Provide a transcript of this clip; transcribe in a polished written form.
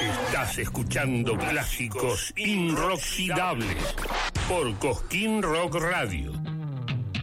Estás escuchando clásicos inoxidables por Cosquín Rock Radio.